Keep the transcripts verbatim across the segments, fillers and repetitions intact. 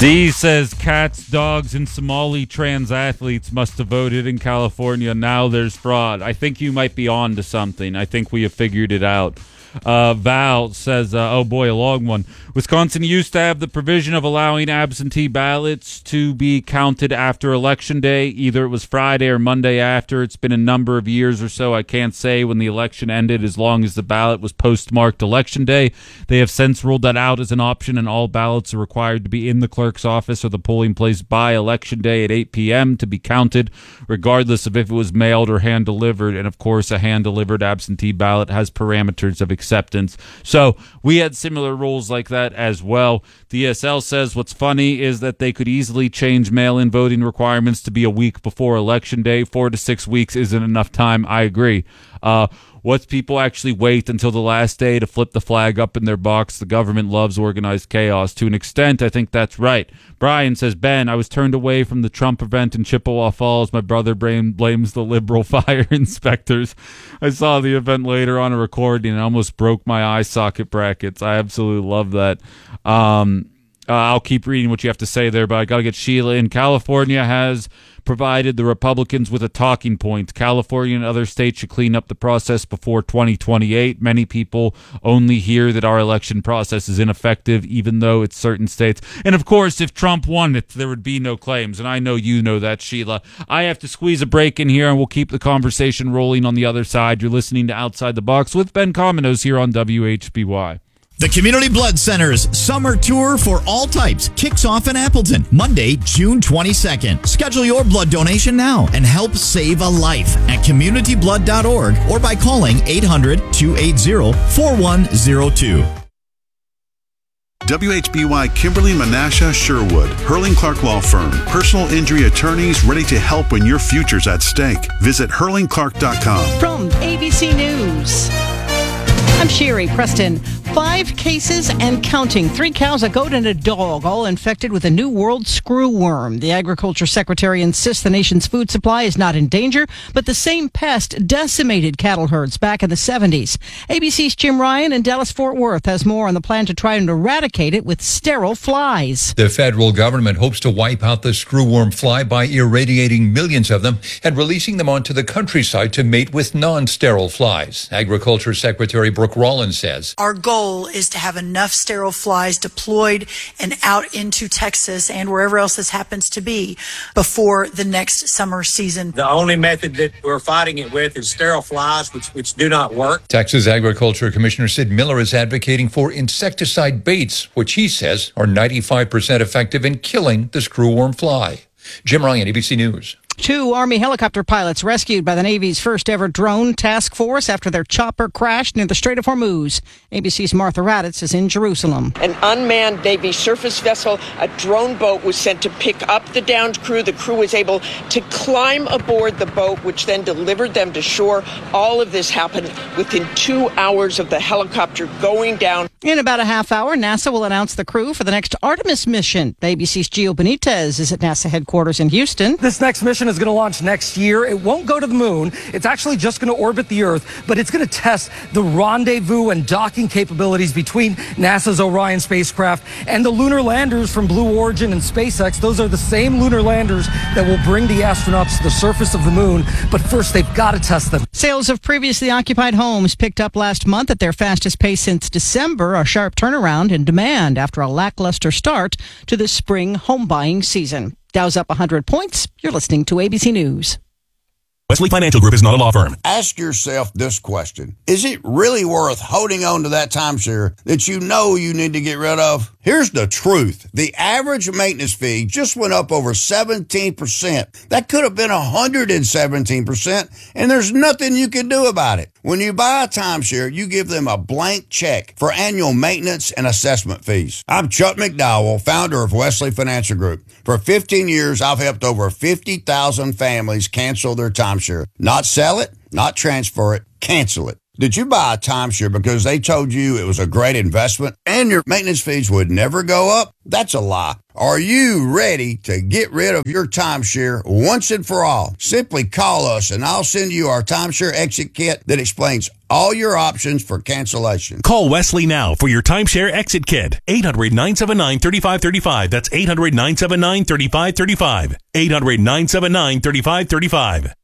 D says cats, dogs, and Somali trans athletes must have voted in California. Now there's fraud. I think you might be on to something. I think we have figured it out. Uh, Val says, uh, oh boy, a long one. Wisconsin used to have the provision of allowing absentee ballots to be counted after Election Day. Either it was Friday or Monday after. It's been a number of years or so. I can't say when the election ended as long as the ballot was postmarked Election Day. They have since ruled that out as an option, and all ballots are required to be in the clerk's office or the polling place by Election Day at eight p.m. to be counted, regardless of if it was mailed or hand-delivered. And, of course, a hand-delivered absentee ballot has parameters of acceptance. So we had similar rules like that as well. D S L says what's funny is that they could easily change mail-in voting requirements to be a week before Election Day. Four to six weeks isn't enough time. I agree. Uh, What's people actually wait until the last day to flip the flag up in their box? The government loves organized chaos. To an extent, I think that's right. Brian says, Ben, I was turned away from the Trump event in Chippewa Falls. My brother blames the liberal fire inspectors. I saw the event later on a recording and almost broke my eye socket brackets. I absolutely love that. Um, uh, I'll keep reading what you have to say there, but I got to get Sheila in. California has provided the Republicans with a talking point. California and other states should clean up the process before twenty twenty-eight. Many people only hear that our election process is ineffective, even though it's certain states. And, of course, if Trump won it, there would be no claims. And I know you know that, Sheila. I have to squeeze a break in here, and we'll keep the conversation rolling on the other side. You're listening to Outside the Box with Ben Cominos here on W H B Y. The Community Blood Center's Summer Tour for All Types kicks off in Appleton Monday, June twenty-second. Schedule your blood donation now and help save a life at community blood dot org or by calling eight hundred, two eight zero, four one zero two. W H B Y Kimberly Menasha Sherwood, Hurling Clark Law Firm. Personal injury attorneys ready to help when your future's at stake. Visit hurling clark dot com. From A B C News, I'm Sherry Preston. Five cases and counting. Three cows, a goat, and a dog, all infected with a new world screwworm. The Agriculture Secretary insists the nation's food supply is not in danger, but the same pest decimated cattle herds back in the seventies. A B C's Jim Ryan in Dallas-Fort Worth has more on the plan to try and eradicate it with sterile flies. The federal government hopes to wipe out the screwworm fly by irradiating millions of them and releasing them onto the countryside to mate with non-sterile flies. Agriculture Secretary Brooke Rollins says, our goal is to have enough sterile flies deployed and out into Texas and wherever else this happens to be before the next summer season. The only method that we're fighting it with is sterile flies, which, which do not work. Texas Agriculture Commissioner Sid Miller is advocating for insecticide baits, which he says are ninety-five percent effective in killing the screwworm fly. Jim Ryan, A B C News. Two Army helicopter pilots rescued by the Navy's first ever drone task force after their chopper crashed near the Strait of Hormuz. A B C's Martha Raddatz is in Jerusalem. An unmanned Navy surface vessel, a drone boat, was sent to pick up the downed crew. The crew was able to climb aboard the boat, which then delivered them to shore. All of this happened within two hours of the helicopter going down. In about a half hour, NASA will announce the crew for the next Artemis mission. A B C's Gio Benitez is at NASA headquarters in Houston. This next mission is going to launch next year. It won't go to the moon. It's actually just going to orbit the Earth, but it's going to test the rendezvous and docking capabilities between NASA's Orion spacecraft and the lunar landers from Blue Origin and SpaceX. Those are the same lunar landers that will bring the astronauts to the surface of the moon, but first they've got to test them. Sales of previously occupied homes picked up last month at their fastest pace since December, a sharp turnaround in demand after a lackluster start to the spring home buying season. Dow's up one hundred points. You're listening to A B C News. Wesley Financial Group is not a law firm. Ask yourself this question. Is it really worth holding on to that timeshare that you know you need to get rid of? Here's the truth. The average maintenance fee just went up over seventeen percent. That could have been one hundred seventeen percent, and there's nothing you can do about it. When you buy a timeshare, you give them a blank check for annual maintenance and assessment fees. I'm Chuck McDowell, founder of Wesley Financial Group. For fifteen years, I've helped over fifty thousand families cancel their timeshare. Not sell it, not transfer it, cancel it. Did you buy a timeshare because they told you it was a great investment and your maintenance fees would never go up? That's a lie. Are you ready to get rid of your timeshare once and for all? Simply call us and I'll send you our timeshare exit kit that explains all your options for cancellation. Call Wesley now for your timeshare exit kit. eight hundred, nine seven nine, three five three five. That's eight hundred, nine seven nine, three five three five. eight hundred, nine seven nine, three five three five.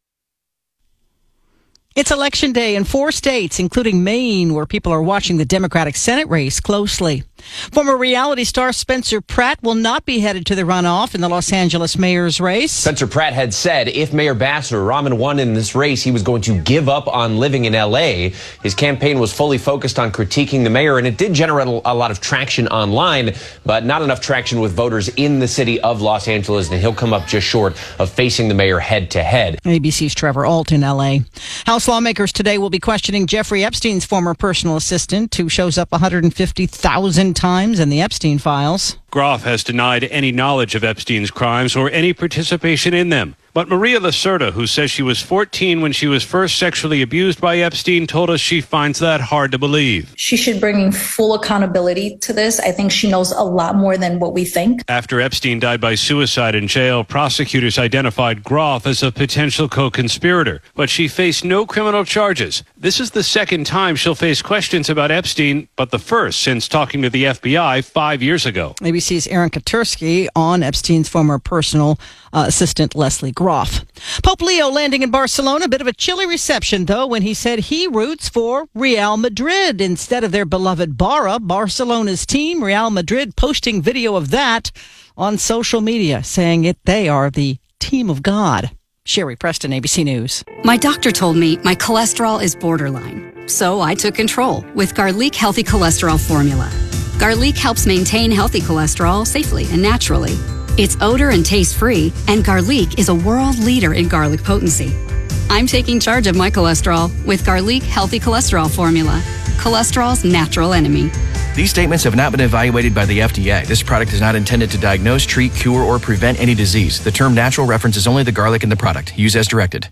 It's election day in four states, including Maine, where people are watching the Democratic Senate race closely. Former reality star Spencer Pratt will not be headed to the runoff in the Los Angeles mayor's race. Spencer Pratt had said if Mayor Bassler Rahman won in this race, he was going to give up on living in L A. His campaign was fully focused on critiquing the mayor, and it did generate a lot of traction online, but not enough traction with voters in the city of Los Angeles, and he'll come up just short of facing the mayor head-to-head. A B C's Trevor Ault in L A. House lawmakers today will be questioning Jeffrey Epstein's former personal assistant, who shows up one hundred fifty thousand times in the Epstein files. Groff has denied any knowledge of Epstein's crimes or any participation in them. But Maria Lacerda, who says she was fourteen when she was first sexually abused by Epstein, told us she finds that hard to believe. She should bring full accountability to this. I think she knows a lot more than what we think. After Epstein died by suicide in jail, prosecutors identified Groff as a potential co-conspirator, but she faced no criminal charges. This is the second time she'll face questions about Epstein, but the first since talking to the F B I five years ago. A B C's Aaron Katursky on Epstein's former personal uh, assistant, Leslie Groff. Pope Leo landing in Barcelona. A bit of a chilly reception, though, when he said he roots for Real Madrid instead of their beloved Barra, Barcelona's team. Real Madrid posting video of that on social media, saying it they are the team of God. Sherry Preston, A B C News. My doctor told me my cholesterol is borderline, so I took control with Garlic Healthy Cholesterol Formula. Garlic helps maintain healthy cholesterol safely and naturally. It's odor and taste-free, and Garlic is a world leader in garlic potency. I'm taking charge of my cholesterol with Garlic Healthy Cholesterol Formula, cholesterol's natural enemy. These statements have not been evaluated by the F D A. This product is not intended to diagnose, treat, cure, or prevent any disease. The term natural references only the garlic in the product. Use as directed.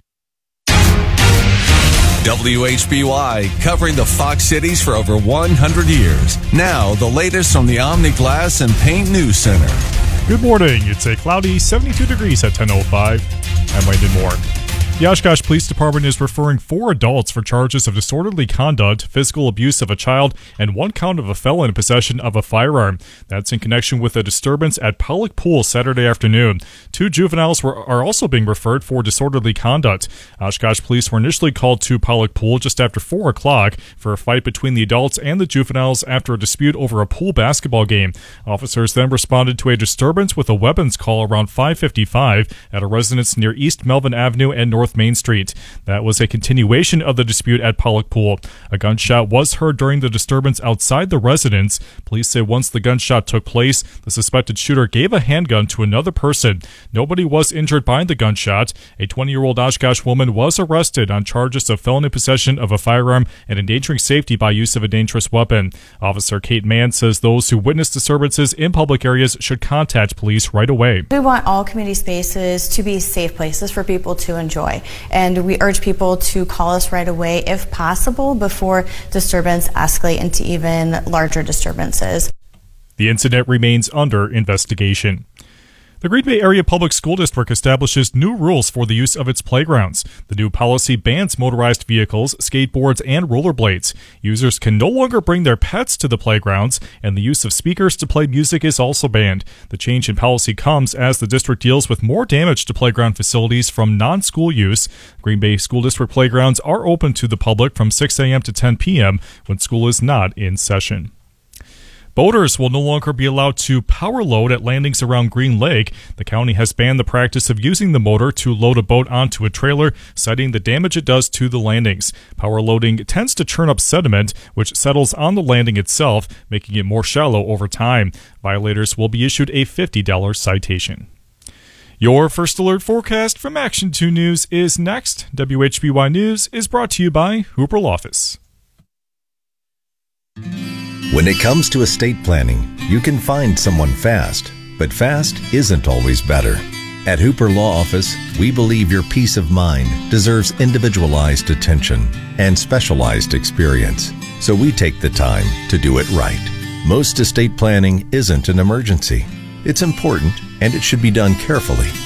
W H B Y, covering the Fox cities for over one hundred years. Now, the latest from the Omni Glass and Paint News Center. Good morning. It's a cloudy seventy-two degrees at ten oh five. I'm Landon Moore. The Oshkosh Police Department is referring four adults for charges of disorderly conduct, physical abuse of a child, and one count of a felon in possession of a firearm. That's in connection with a disturbance at Pollock Pool Saturday afternoon. Two juveniles were, are also being referred for disorderly conduct. Oshkosh police were initially called to Pollock Pool just after four o'clock for a fight between the adults and the juveniles after a dispute over a pool basketball game. Officers then responded to a disturbance with a weapons call around five fifty-five at a residence near East Melvin Avenue and North Main Street. That was a continuation of the dispute at Pollock Pool. A gunshot was heard during the disturbance outside the residence. Police say once the gunshot took place, the suspected shooter gave a handgun to another person. Nobody was injured by the gunshot. A twenty-year-old Oshkosh woman was arrested on charges of felony possession of a firearm and endangering safety by use of a dangerous weapon. Officer Kate Mann says those who witness disturbances in public areas should contact police right away. We want all community spaces to be safe places for people to enjoy. And we urge people to call us right away if possible before disturbance escalate into even larger disturbances. The incident remains under investigation. The Green Bay Area Public School District establishes new rules for the use of its playgrounds. The new policy bans motorized vehicles, skateboards, and rollerblades. Users can no longer bring their pets to the playgrounds, and the use of speakers to play music is also banned. The change in policy comes as the district deals with more damage to playground facilities from non-school use. Green Bay School District playgrounds are open to the public from six a.m. to ten p.m. when school is not in session. Boaters will no longer be allowed to power load at landings around Green Lake. The county has banned the practice of using the motor to load a boat onto a trailer, citing the damage it does to the landings. Power loading tends to churn up sediment, which settles on the landing itself, making it more shallow over time. Violators will be issued a fifty dollars citation. Your First Alert forecast from Action two News is next. W H B Y News is brought to you by Hooper Office. When it comes to estate planning, you can find someone fast, but fast isn't always better. At Hooper Law Office, we believe your peace of mind deserves individualized attention and specialized experience, so we take the time to do it right. Most estate planning isn't an emergency. It's important, and it should be done carefully.